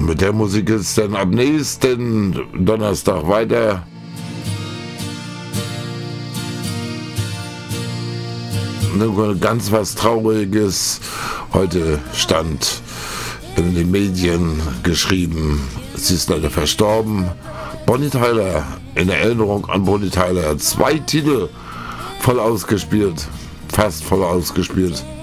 mit der Musik ist dann ab nächsten Donnerstag weiter. Nur ganz was Trauriges. Heute stand in den Medien geschrieben, sie ist leider verstorben. Bonnie Tyler, in Erinnerung an Bonnie Tyler, 2 Titel voll ausgespielt, fast voll ausgespielt.